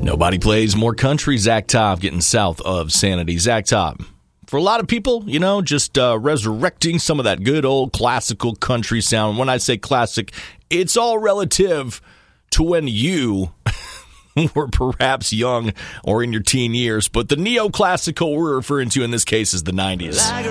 Nobody plays more country. Zach Top getting south of Sanity. Zach Top. For a lot of people, just resurrecting some of that good old classical country sound. When I say classic, it's all relative to when you were perhaps young or in your teen years. But the neoclassical we're referring to in this case is the 90s.